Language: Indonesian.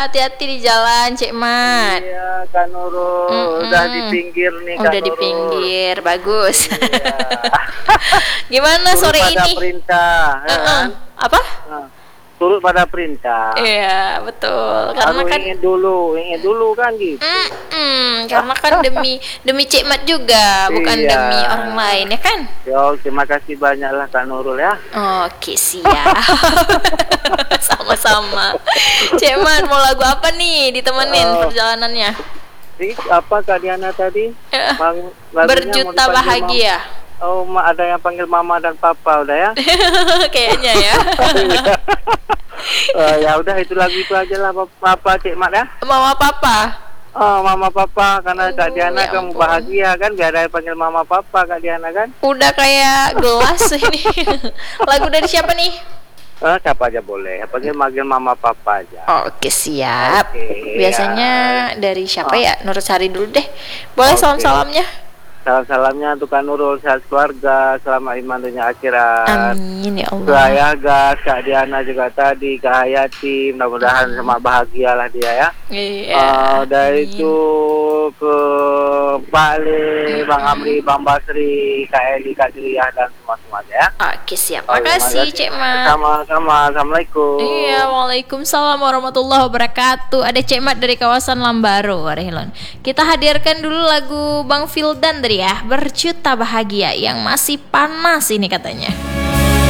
hati-hati di jalan, Cek Mat. Iya, Kak Nurul. Udah di pinggir nih, Kak Udah di Nurul. pinggir, bagus. Iya. Gimana Turut sore pada ini? perintah, ya kan? Apa? Nah, turut pada perintah. Iya, betul. Karena Harus kan ingin dulu kan gitu. karena kan demi Cek Mat juga, bukan Iya. demi orang lain ya kan? Yo, terima kasih banyak lah Kak Nurul ya. Oke, siap. Sama-sama. Cek Mat, mau lagu apa nih ditemenin perjalanannya? Apa Kak Diana tadi? Lagunya Berjuta mau dipanggil bahagia. Oh, ada yang panggil mama dan papa udah ya? Kayaknya ya. Ya udah itu lagu itu aja lah papa Cek Mat ya. Mama papa. Oh, mama papa karena Kak Diana ya kamu ampun. bahagia kan biar ada yang panggil mama papa Kak Diana kan? Udah kayak gelas ini. Lagu dari siapa nih? Siapa aja boleh. Panggil mama papa aja. Oke, siap. Oke, Biasanya dari siapa ya? Nurasari dulu deh. Boleh Oke. salam-salamnya? Salam-salamnya untuk Kak Nurul, sehat keluarga, selamat iman dunia akhirat. Amin ya Ke Allah. Ayah Gas, Kak Diana juga tadi, Kak Hayati, mudah-mudahan sama bahagialah dia ya. Iya. Dari amin. itu ke Pak Le, Bang Amri, Bang Basri, Kak Eli, Kak Juliah dan semua-semuanya ya. Oke, siap. Oke, Makasih, Cek Mat. Sama-sama, Assalamualaikum. Iya, waalaikumsalam warahmatullahi wabarakatuh. Ada Cek Mat dari kawasan Lambaro, Warehilon. Kita hadirkan dulu lagu Bang Fildan tadi ya, Berjuta Bahagia yang masih panas ini katanya.